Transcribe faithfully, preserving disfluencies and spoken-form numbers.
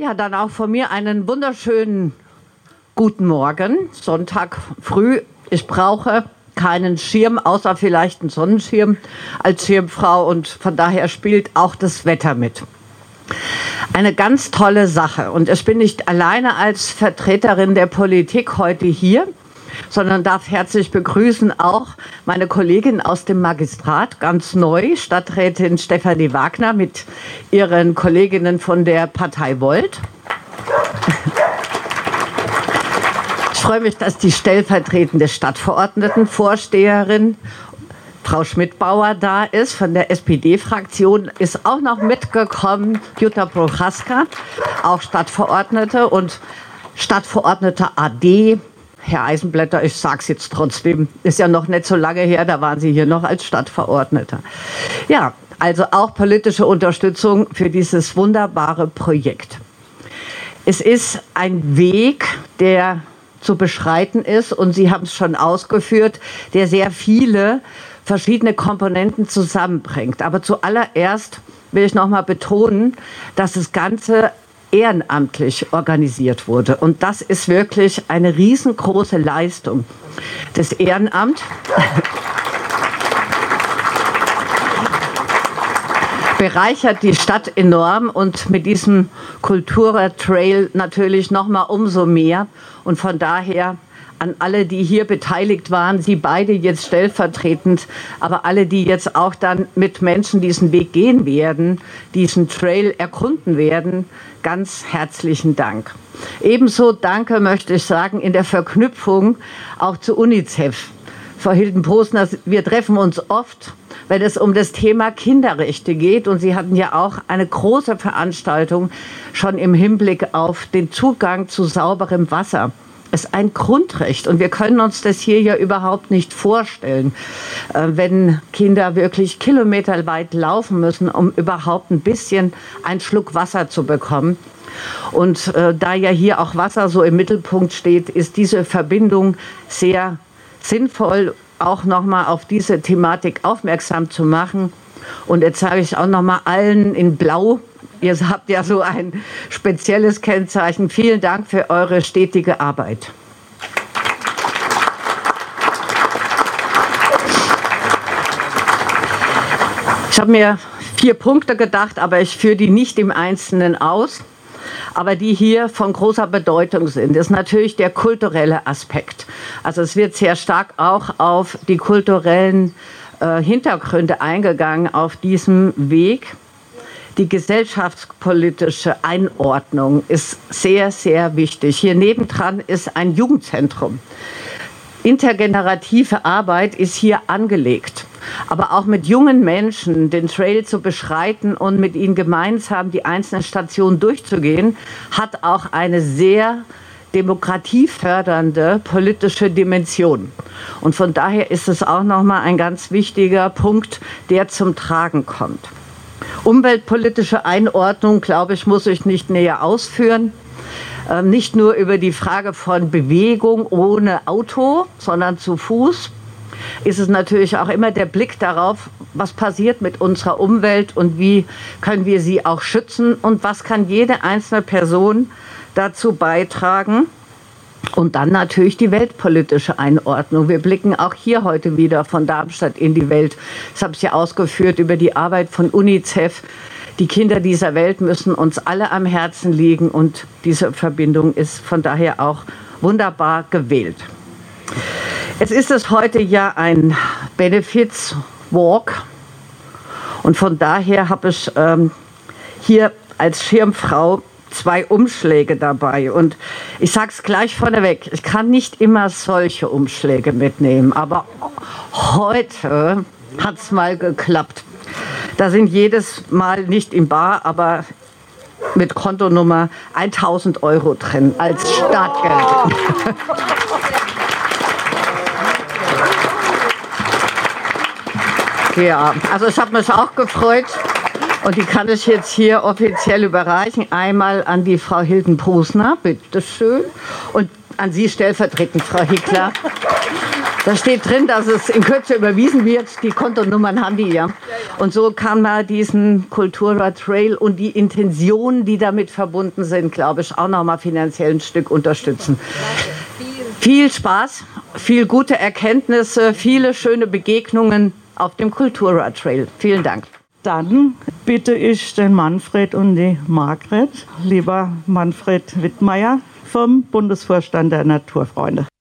Ja, dann auch von mir einen wunderschönen guten Morgen, Sonntag früh. Ich brauche keinen Schirm, außer vielleicht einen Sonnenschirm als Schirmfrau, und von daher spielt auch das Wetter mit. Eine ganz tolle Sache, und ich bin nicht alleine als Vertreterin der Politik heute hier, sondern darf herzlich begrüßen auch meine Kollegin aus dem Magistrat, ganz neu, Stadträtin Stefanie Wagner mit ihren Kolleginnen von der Partei Volt. Ich freue mich, dass die stellvertretende Stadtverordnetenvorsteherin Frau Schmidbauer da ist, von der S P D-Fraktion, ist auch noch mitgekommen, Jutta Prochaska, auch Stadtverordnete, und Stadtverordnete A D, Herr Eisenblätter, ich sage es jetzt trotzdem, ist ja noch nicht so lange her, da waren Sie hier noch als Stadtverordneter. Ja, also auch politische Unterstützung für dieses wunderbare Projekt. Es ist ein Weg, der zu beschreiten ist, und Sie haben es schon ausgeführt, der sehr viele verschiedene Komponenten zusammenbringt. Aber zuallererst will ich noch mal betonen, dass das Ganze ehrenamtlich organisiert wurde. Und das ist wirklich eine riesengroße Leistung. Das Ehrenamt bereichert die Stadt enorm, und mit diesem Kulturtrail natürlich noch mal umso mehr. Und von daher an alle, die hier beteiligt waren, Sie beide jetzt stellvertretend, aber alle, die jetzt auch dann mit Menschen diesen Weg gehen werden, diesen Trail erkunden werden, ganz herzlichen Dank. Ebenso Danke möchte ich sagen in der Verknüpfung auch zu UNICEF. Frau Hilden-Posner, wir treffen uns oft, wenn es um das Thema Kinderrechte geht, und Sie hatten ja auch eine große Veranstaltung schon im Hinblick auf den Zugang zu sauberem Wasser. Es ist ein Grundrecht, und wir können uns das hier ja überhaupt nicht vorstellen, wenn Kinder wirklich kilometerweit laufen müssen, um überhaupt ein bisschen einen Schluck Wasser zu bekommen. Und äh, da ja hier auch Wasser so im Mittelpunkt steht, ist diese Verbindung sehr sinnvoll, auch nochmal auf diese Thematik aufmerksam zu machen. Und jetzt sage ich auch nochmal allen in Blau, ihr habt ja so ein spezielles Kennzeichen. Vielen Dank für eure stetige Arbeit. Ich habe mir vier Punkte gedacht, aber ich führe die nicht im Einzelnen aus, aber die hier von großer Bedeutung sind. Das ist natürlich der kulturelle Aspekt. Also es wird sehr stark auch auf die kulturellen äh, Hintergründe eingegangen auf diesem Weg. Die gesellschaftspolitische Einordnung ist sehr, sehr wichtig. Hier nebendran ist ein Jugendzentrum. Intergenerative Arbeit ist hier angelegt. Aber auch mit jungen Menschen den Trail zu beschreiten und mit ihnen gemeinsam die einzelnen Stationen durchzugehen, hat auch eine sehr demokratiefördernde politische Dimension. Und von daher ist es auch nochmal ein ganz wichtiger Punkt, der zum Tragen kommt. Umweltpolitische Einordnung, glaube ich, muss ich nicht näher ausführen. Ähm, nicht nur über die Frage von Bewegung ohne Auto, sondern zu Fuß, ist es natürlich auch immer der Blick darauf, was passiert mit unserer Umwelt und wie können wir sie auch schützen und was kann jede einzelne Person dazu beitragen. Und dann natürlich die weltpolitische Einordnung. Wir blicken auch hier heute wieder von Darmstadt in die Welt. Das habe ich ja ausgeführt über die Arbeit von UNICEF. Die Kinder dieser Welt müssen uns alle am Herzen liegen, und diese Verbindung ist von daher auch wunderbar gewählt. Es ist es heute ja ein Benefits Walk, und von daher habe ich ähm, hier als Schirmfrau zwei Umschläge dabei, und ich sage es gleich vorneweg, ich kann nicht immer solche Umschläge mitnehmen, aber heute hat es mal geklappt. Da sind jedes Mal nicht im Bar, aber mit Kontonummer tausend Euro drin als Startgeld. Ja, also ich habe mich auch gefreut, und die kann ich jetzt hier offiziell überreichen. Einmal an die Frau Hilden-Posner, bitteschön, und an Sie stellvertretend, Frau Hickler. Da steht drin, dass es in Kürze überwiesen wird. Die Kontonummern haben die ja. Und so kann man diesen Kulturradtrail und die Intentionen, die damit verbunden sind, glaube ich, auch noch mal finanziell ein Stück unterstützen. Viel Spaß, viel gute Erkenntnisse, viele schöne Begegnungen auf dem Kulturradtrail. Vielen Dank. Dann bitte ich den Manfred und die Margret, lieber Manfred Wittmeier vom Bundesvorstand der Naturfreunde.